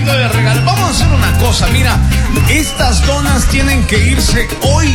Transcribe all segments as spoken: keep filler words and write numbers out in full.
momento de regalar. Vamos a hacer una cosa, mira, estas donas tienen que irse hoy,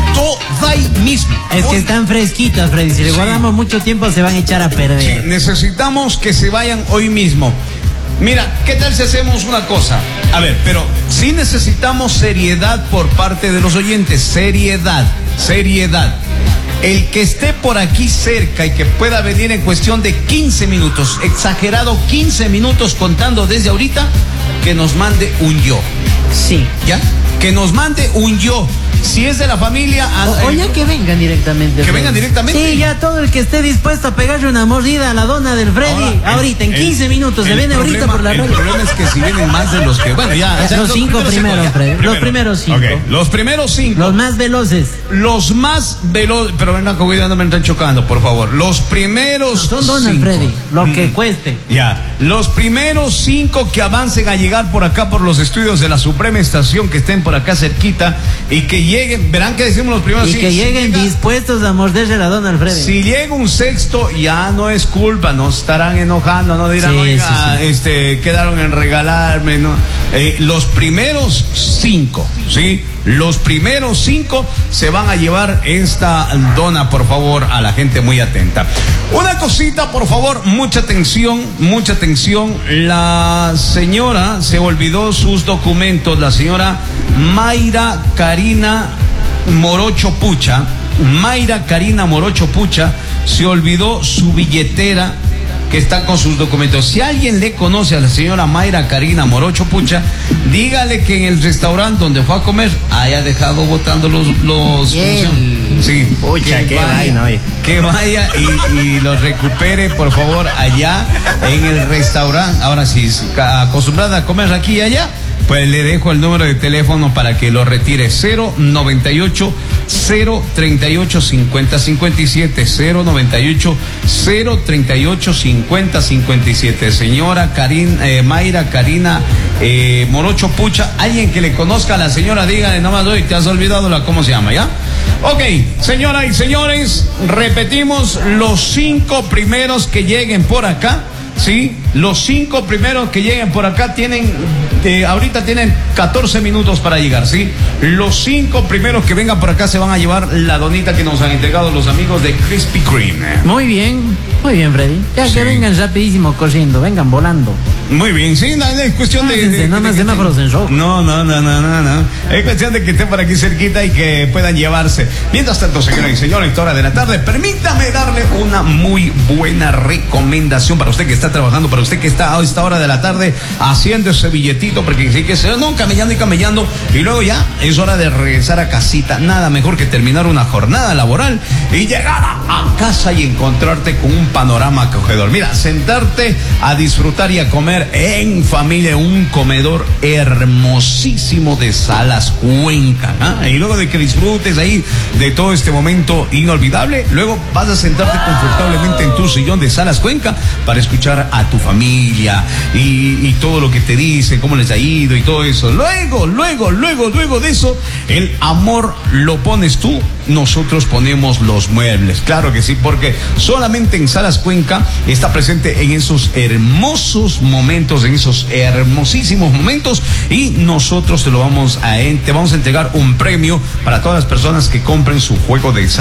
toda ahí mismo. Es hoy. Que están fresquitas, Freddy. Si le guardamos sí. mucho tiempo se van a echar a perder. Sí, necesitamos que se vayan hoy mismo. Mira, ¿qué tal si hacemos una cosa? A ver, pero sí necesitamos seriedad por parte de los oyentes. Seriedad, seriedad. El que esté por aquí cerca y que pueda venir en cuestión de quince minutos, exagerado quince minutos contando desde ahorita, que nos mande un yo. Sí. ¿Ya? Que nos mande un yo. Si es de la familia... O, o ya que vengan directamente. Que Freddy. vengan directamente. Sí, ya todo el que esté dispuesto a pegarle una mordida a la dona del Freddy, ahora, ahorita, el, en quince el, minutos, el se viene problema, ahorita por la radio. El problema es que si vienen más de los que... Bueno, ya... ya o sea, los, los cinco primeros, Freddy. Primero. Los primeros cinco. Okay. Los primeros cinco. Los más veloces. Los más veloces... Pero venga, cuidado, me están chocando, por favor. Los primeros no, son donas, cinco. Freddy, lo mm. que cueste. Ya. Los primeros cinco que avancen a llegar por acá, por los estudios de la Suprema Estación, que estén por acá cerquita, y que lleguen... Verán que decimos los primeros y cinco. que lleguen si llega, dispuestos a morderse la dona al Freddy. Si llega un sexto, ya no es culpa, no estarán enojando, no dirán, sí, oiga, sí, sí. este, quedaron en regalarme, ¿no? Eh, los primeros cinco, ¿sí? Los primeros cinco se van a llevar esta dona, por favor, a la gente muy atenta. Una cosita, por favor, mucha atención, mucha atención. La señora se olvidó sus documentos, la señora Mayra Karina Morocho Pucha, Mayra Karina Morocho Pucha, se olvidó su billetera que está con sus documentos. Si alguien le conoce a la señora Mayra Karina Morocho Pucha, dígale que en el restaurante donde fue a comer haya dejado botando los... los sí, Pucha, que qué vaina, oye. Que vaya y, y los recupere, por favor, allá en el restaurante. Ahora sí, acostumbrada a comer aquí y allá, pues le dejo el número de teléfono para que lo retire. Cero noventa y ocho, cero treinta y ocho, cincuenta cincuenta y siete. Cero noventa y ocho, cero treinta y ocho, cincuenta cincuenta y siete. Señora Karin, eh, Mayra Karina eh, Morocho Pucha. Alguien que le conozca a la señora, dígale nomás, hoy te has olvidado la cómo se llama, ¿ya? Ok, señoras y señores, repetimos los cinco primeros que lleguen por acá. Sí, los cinco primeros que lleguen por acá tienen, eh, ahorita tienen catorce minutos para llegar, ¿sí? Los cinco primeros que vengan por acá se van a llevar la donita que nos han entregado los amigos de Krispy Kreme. Muy bien, muy bien, Freddy. Ya sí. Que vengan rapidísimo corriendo, vengan volando. Muy bien, sí, no, es cuestión de... de, no más semáforos en rojo. No, no, no, no, no, no. Es cuestión de que estén por aquí cerquita y que puedan llevarse. Mientras tanto, señoras y señores, esta hora de la tarde, permítame darle una muy buena recomendación para usted que está trabajando, para usted que está a esta hora de la tarde haciendo ese billetito, porque sí que se no, camellando y camellando, y luego ya es hora de regresar a casita. Nada mejor que terminar una jornada laboral y llegar a, a casa y encontrarte con un panorama acogedor. Mira, sentarte a disfrutar y a comer en familia, un comedor hermosísimo de Salas Cuenca, ¿ah? Y luego de que disfrutes ahí de todo este momento inolvidable, luego vas a sentarte confortablemente en tu sillón de Salas Cuenca para escuchar a tu familia y, y todo lo que te dice, cómo les ha ido y todo eso. Luego, luego, luego, luego de eso, el amor lo pones tú, nosotros ponemos los muebles. Claro que sí, porque solamente en Salas Cuenca está presente en esos hermosos momentos, en esos hermosísimos momentos, y nosotros te lo vamos a, te vamos a entregar un premio para todas las personas que compren su juego de